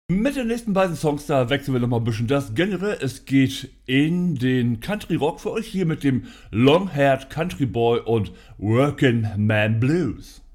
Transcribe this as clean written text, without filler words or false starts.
Mit den nächsten beiden Songs, da wechseln wir nochmal ein bisschen das Genre. Es geht in den Country Rock für euch hier mit dem Long Haired Country Boy und Working Man Blues.